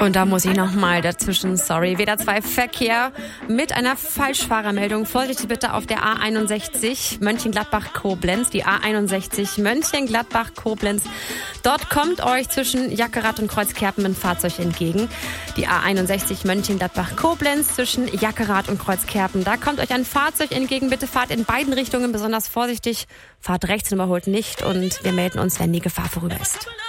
Und da muss ich nochmal dazwischen, sorry. WDR 2 Verkehr mit einer Falschfahrermeldung. Vorsicht bitte auf der A61 Mönchengladbach-Koblenz. Die A61 Mönchengladbach-Koblenz. Dort kommt euch zwischen Jackerath und Kreuzkerpen ein Fahrzeug entgegen. Die A61 Mönchengladbach-Koblenz zwischen Jackerath und Kreuzkerpen. Da kommt euch ein Fahrzeug entgegen. Bitte fahrt in beiden Richtungen besonders vorsichtig. Fahrt rechts und überholt nicht. Und wir melden uns, wenn die Gefahr vorüber ist.